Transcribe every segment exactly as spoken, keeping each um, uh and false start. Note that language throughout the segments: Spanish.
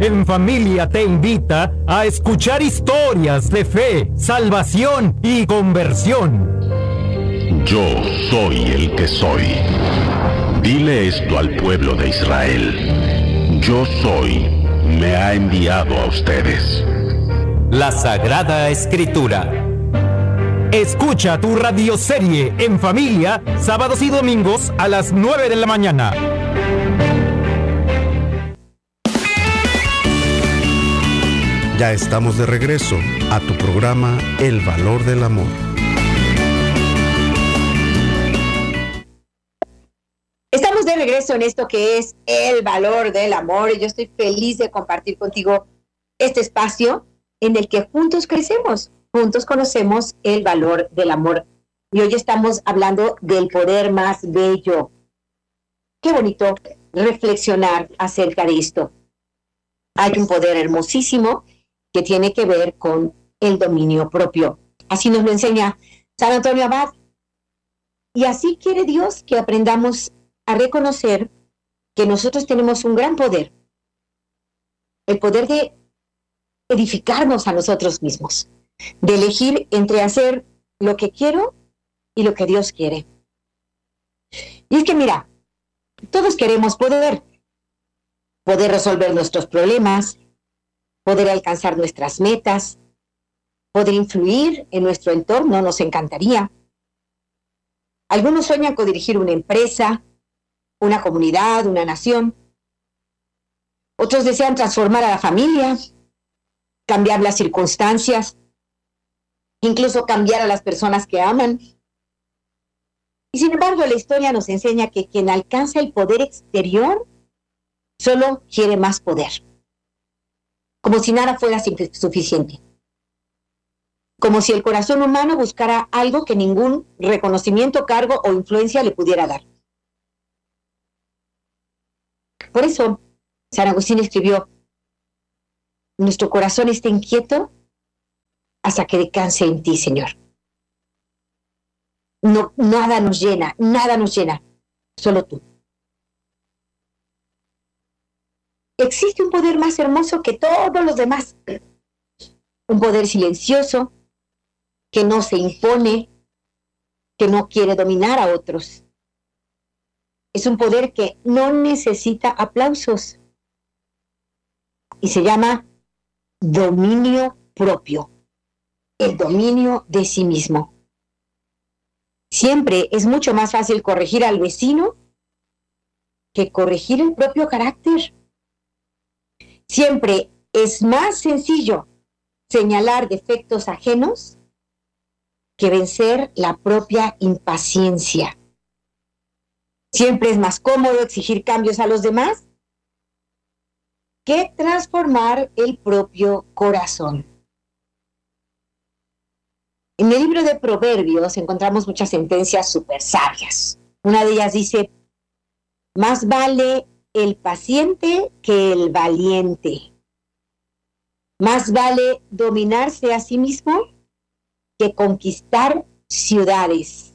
en Familia te invita a escuchar historias de fe, salvación y conversión. Yo soy el que soy. Dile esto al pueblo de Israel. Yo soy, me ha enviado a ustedes. La Sagrada Escritura. Escucha tu radioserie en familia, sábados y domingos a las nueve de la mañana. Ya estamos de regreso a tu programa El Valor del Amor. Estamos de regreso en esto que es El Valor del Amor. Y yo estoy feliz de compartir contigo este espacio en el que juntos crecemos. Juntos conocemos el valor del amor. Y hoy estamos hablando del poder más bello. Qué bonito reflexionar acerca de esto. Hay un poder hermosísimo que tiene que ver con el dominio propio. Así nos lo enseña San Antonio Abad. Y así quiere Dios que aprendamos a reconocer que nosotros tenemos un gran poder. El poder de edificarnos a nosotros mismos. De elegir entre hacer lo que quiero y lo que Dios quiere. Y es que mira, todos queremos poder, poder resolver nuestros problemas, poder alcanzar nuestras metas, poder influir en nuestro entorno, nos encantaría. Algunos sueñan con dirigir una empresa, una comunidad, una nación. Otros desean transformar a la familia, cambiar las circunstancias, incluso cambiar a las personas que aman. Y sin embargo, la historia nos enseña que quien alcanza el poder exterior solo quiere más poder. Como si nada fuera suficiente. Como si el corazón humano buscara algo que ningún reconocimiento, cargo o influencia le pudiera dar. Por eso, San Agustín escribió: nuestro corazón está inquieto hasta que descanse en ti, Señor. No, nada nos llena, nada nos llena, solo tú. Existe un poder más hermoso que todos los demás. Un poder silencioso, que no se impone, que no quiere dominar a otros. Es un poder que no necesita aplausos. Y se llama dominio propio. El dominio de sí mismo. Siempre es mucho más fácil corregir al vecino que corregir el propio carácter. Siempre es más sencillo señalar defectos ajenos que vencer la propia impaciencia. Siempre es más cómodo exigir cambios a los demás que transformar el propio corazón. En el libro de Proverbios encontramos muchas sentencias súper sabias. Una de ellas dice: más vale el paciente que el valiente. Más vale dominarse a sí mismo que conquistar ciudades.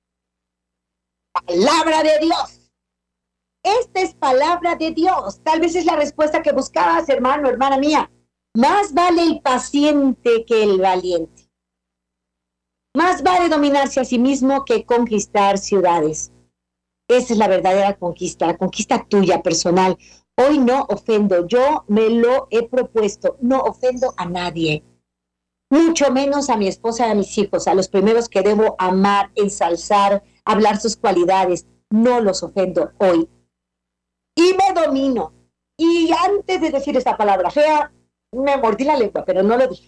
Palabra de Dios. Esta es palabra de Dios. Tal vez es la respuesta que buscabas, hermano, hermana mía. Más vale el paciente que el valiente. Más vale dominarse a sí mismo que conquistar ciudades. Esa es la verdadera conquista, la conquista tuya, personal. Hoy no ofendo, yo me lo he propuesto, no ofendo a nadie. Mucho menos a mi esposa y a mis hijos, a los primeros que debo amar, ensalzar, hablar sus cualidades. No los ofendo hoy. Y me domino. Y antes de decir esta palabra fea, me mordí la lengua, pero no lo dije.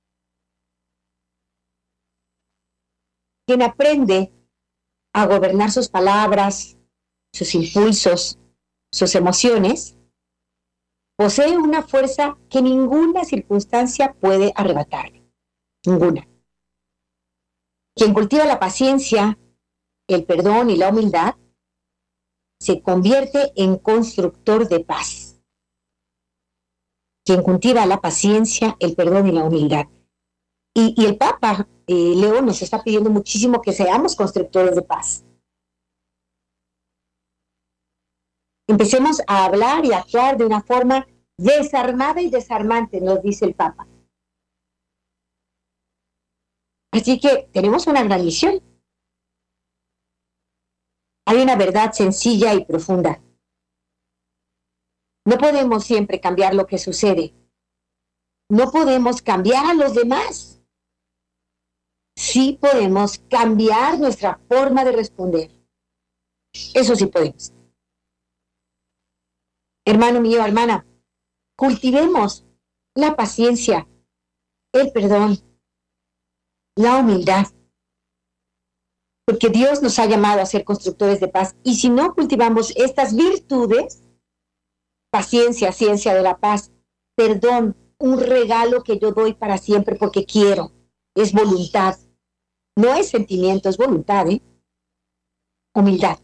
Quien aprende a gobernar sus palabras, sus impulsos, sus emociones, posee una fuerza que ninguna circunstancia puede arrebatarle. Ninguna. Quien cultiva la paciencia, el perdón y la humildad, se convierte en constructor de paz. Quien cultiva la paciencia, el perdón y la humildad. Y, y el Papa eh, Leo nos está pidiendo muchísimo que seamos constructores de paz. Empecemos a hablar y a actuar de una forma desarmada y desarmante, nos dice el Papa. Así que tenemos una gran misión. Hay una verdad sencilla y profunda. No podemos siempre cambiar lo que sucede. No podemos cambiar a los demás. Sí podemos cambiar nuestra forma de responder. Eso sí podemos. Hermano mío, hermana, cultivemos la paciencia, el perdón, la humildad. Porque Dios nos ha llamado a ser constructores de paz. Y si no cultivamos estas virtudes, paciencia, ciencia de la paz, perdón, un regalo que yo doy para siempre porque quiero, es voluntad. No es sentimiento, es voluntad, ¿eh? Humildad.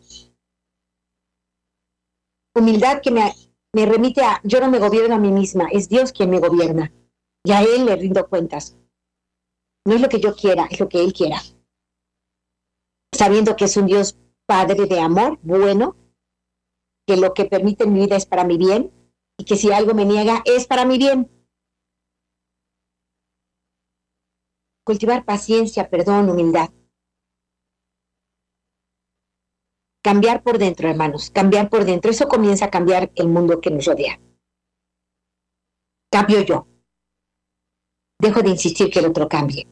Humildad que me, me remite a, yo no me gobierno a mí misma, es Dios quien me gobierna. Y a Él le rindo cuentas. No es lo que yo quiera, es lo que Él quiera. Sabiendo que es un Dios Padre de amor, bueno, que lo que permite en mi vida es para mi bien, y que si algo me niega es para mi bien. Cultivar paciencia, perdón, humildad. Cambiar por dentro, hermanos, cambiar por dentro. Eso comienza a cambiar el mundo que nos rodea. Cambio yo. Dejo de insistir que el otro cambie.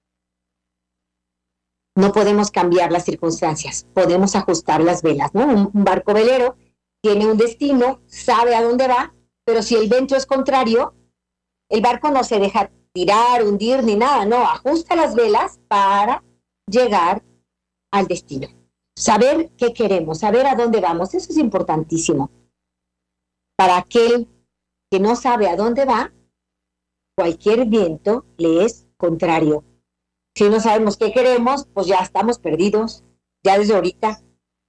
No podemos cambiar las circunstancias, podemos ajustar las velas, ¿no? Un, un barco velero tiene un destino, sabe a dónde va, pero si el viento es contrario, el barco no se deja tirar, hundir, ni nada, no, ajusta las velas para llegar al destino. Saber qué queremos, saber a dónde vamos, eso es importantísimo. Para aquel que no sabe a dónde va, cualquier viento le es contrario. Si no sabemos qué queremos, pues ya estamos perdidos, ya desde ahorita.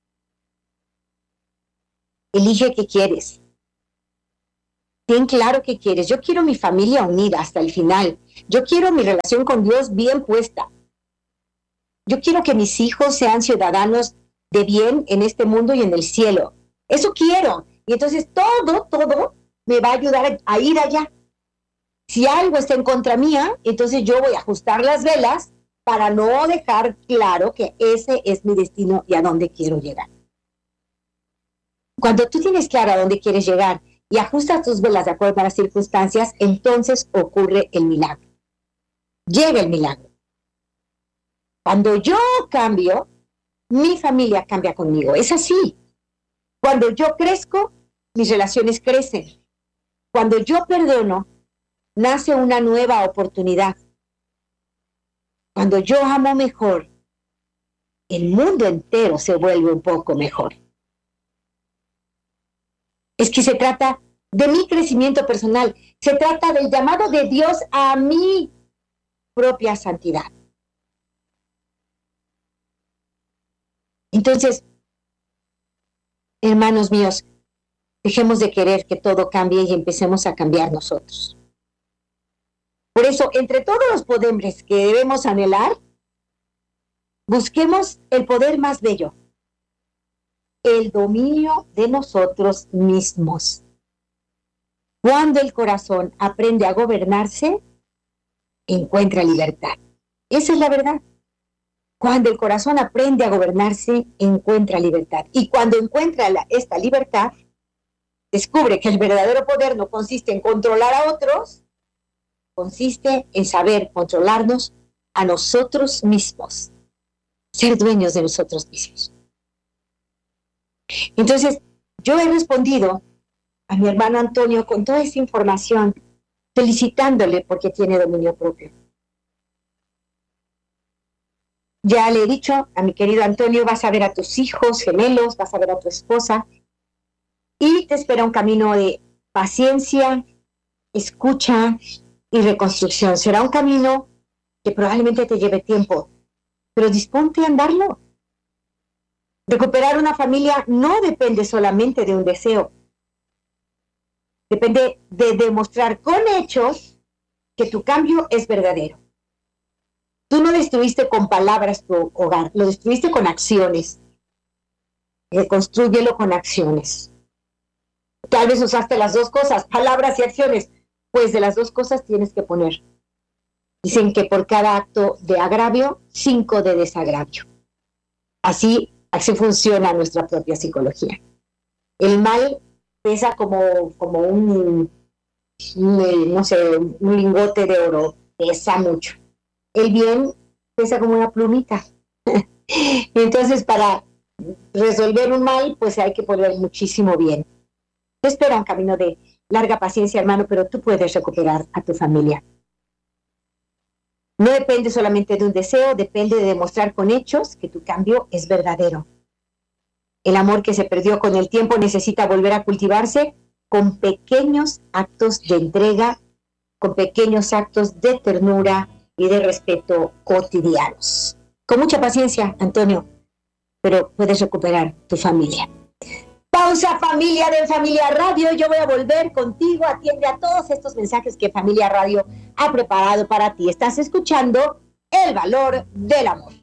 Elige qué quieres. Ten claro qué quieres. Yo quiero mi familia unida hasta el final. Yo quiero mi relación con Dios bien puesta. Yo quiero que mis hijos sean ciudadanos de bien en este mundo y en el cielo. Eso quiero. Y entonces todo, todo me va a ayudar a ir allá. Si algo está en contra mía, entonces yo voy a ajustar las velas para no dejar claro que ese es mi destino y a dónde quiero llegar. Cuando tú tienes claro a dónde quieres llegar y ajustas tus velas de acuerdo a las circunstancias, entonces ocurre el milagro. Llega el milagro. Cuando yo cambio, mi familia cambia conmigo. Es así. Cuando yo crezco, mis relaciones crecen. Cuando yo perdono, nace una nueva oportunidad. Cuando yo amo mejor, el mundo entero se vuelve un poco mejor. Es que se trata de mi crecimiento personal, se trata del llamado de Dios a mi propia santidad. Entonces, hermanos míos, dejemos de querer que todo cambie y empecemos a cambiar nosotros. Por eso, entre todos los poderes que debemos anhelar, busquemos el poder más bello, el dominio de nosotros mismos. Cuando el corazón aprende a gobernarse, encuentra libertad. Esa es la verdad. Cuando el corazón aprende a gobernarse, encuentra libertad. Y cuando encuentra la, esta libertad, descubre que el verdadero poder no consiste en controlar a otros, consiste en saber controlarnos a nosotros mismos, ser dueños de nosotros mismos. Entonces, yo he respondido a mi hermano Antonio con toda esta información, felicitándole porque tiene dominio propio. Ya le he dicho a mi querido Antonio, vas a ver a tus hijos gemelos, vas a ver a tu esposa, y te espera un camino de paciencia, escucha y reconstrucción. Será un camino que probablemente te lleve tiempo, pero disponte a andarlo. Recuperar una familia no depende solamente de un deseo. Depende de demostrar con hechos que tu cambio es verdadero. Tú no destruiste con palabras tu hogar, lo destruiste con acciones. Reconstrúyelo con acciones. Tal vez usaste las dos cosas, palabras y acciones. Pues de las dos cosas tienes que poner. Dicen que por cada acto de agravio, cinco de desagravio. Así, así funciona nuestra propia psicología. El mal pesa como, como un, un, no sé, un lingote de oro, pesa mucho. El bien pesa como una plumita. Entonces, para resolver un mal, pues hay que poner muchísimo bien. Te espera un camino de larga paciencia, hermano, pero tú puedes recuperar a tu familia. No depende solamente de un deseo, depende de demostrar con hechos que tu cambio es verdadero. El amor que se perdió con el tiempo necesita volver a cultivarse con pequeños actos de entrega, con pequeños actos de ternura y de respeto cotidianos. Con mucha paciencia, Antonio, pero puedes recuperar tu familia. Pausa, familia de Familia Radio. Yo voy a volver contigo. Atiende a todos estos mensajes que Familia Radio ha preparado para ti. Estás escuchando El Valor del Amor.